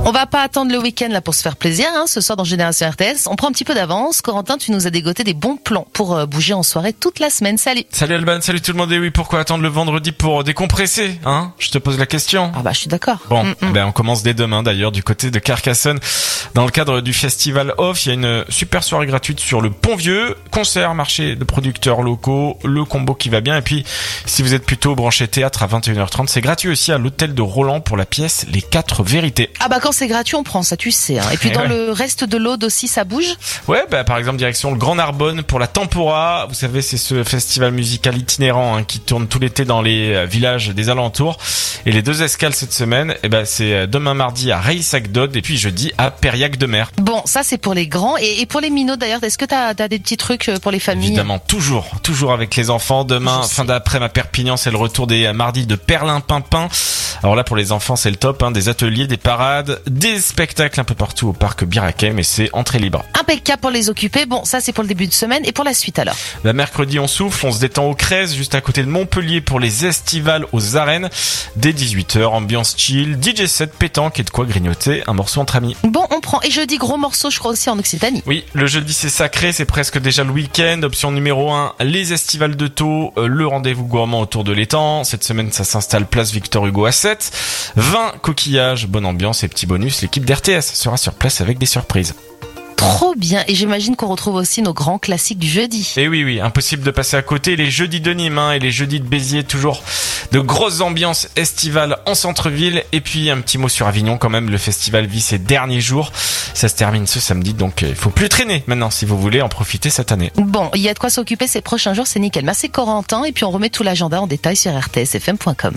On va pas attendre le week-end là pour se faire plaisir, ce soir dans Génération RTS. On prend un petit peu d'avance. Corentin, tu nous as dégoté des bons plans pour bouger en soirée toute la semaine. Salut. Salut Alban, salut tout le monde. Et oui, pourquoi attendre le vendredi pour décompresser, Je te pose la question. Ah bah je suis d'accord. Bon, on commence dès demain d'ailleurs du côté de Carcassonne. Dans le cadre du festival Off, il y a une super soirée gratuite sur le Pont-Vieux. Concert, marché de producteurs locaux, le combo qui va bien. Et puis, si vous êtes plutôt branché théâtre à 21h30, c'est gratuit aussi à l'hôtel de Roland pour la pièce Les 4 Vérités. Ah bah quand c'est gratuit, on prend ça, tu sais. Et puis le reste de l'Aude aussi, ça bouge. Ouais, par exemple direction le Grand Narbonne pour la Tempora. Vous savez, c'est ce festival musical itinérant qui tourne tout l'été dans les villages des alentours. Et les 2 escales cette semaine, c'est demain mardi à Reissac-d'Aude et puis jeudi à Périac-de-Mer. Bon, ça c'est pour les grands et pour les minots d'ailleurs. Est-ce que t'as des petits trucs pour les familles? Évidemment, toujours avec les enfants. Demain, fin d'après-midi à Perpignan, c'est le retour des mardis de Perlimpinpin. Alors là, pour les enfants, c'est le top, des ateliers, des parades, des spectacles un peu partout au parc Birakem, et c'est entrée libre. Impeccable pour les occupés. Bon, ça c'est pour le début de semaine. Et pour la suite alors? Mercredi, on souffle, on se détend au Crèze, juste à côté de Montpellier pour les estivales aux arènes. Dès 18h, ambiance chill, DJ set, pétanque et de quoi grignoter un morceau entre amis. Bon, on prend. Et jeudi, gros morceau, je crois aussi en Occitanie. Oui, le jeudi c'est sacré, c'est presque déjà le week-end. Option numéro 1, les estivales de Thau, le rendez-vous gourmand autour de l'étang. Cette semaine, ça s'installe place Victor Hugo à 7. 20 coquillages, bonne ambiance et petit bonus, l'équipe d'RTS sera sur place avec des surprises. Trop bien, et j'imagine qu'on retrouve aussi nos grands classiques du jeudi. Et oui, impossible de passer à côté. Les jeudis de Nîmes et les jeudis de Béziers, toujours de grosses ambiances estivales en centre-ville. Et puis un petit mot sur Avignon quand même, le festival vit ses derniers jours. Ça se termine ce samedi, donc il faut plus traîner maintenant si vous voulez en profiter cette année. Bon, il y a de quoi s'occuper ces prochains jours, c'est nickel. Merci Corentin, et puis on remet tout l'agenda en détail sur rtsfm.com.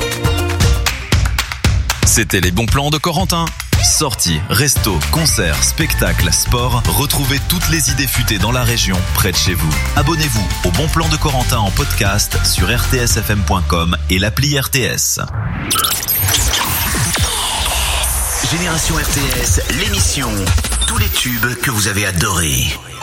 C'était les bons plans de Corentin. Sorties, restos, concerts, spectacles, sport, retrouvez toutes les idées futées dans la région, près de chez vous. Abonnez-vous au Bon Plan de Corentin en podcast sur rtsfm.com et l'appli RTS. Génération RTS, l'émission. Tous les tubes que vous avez adorés.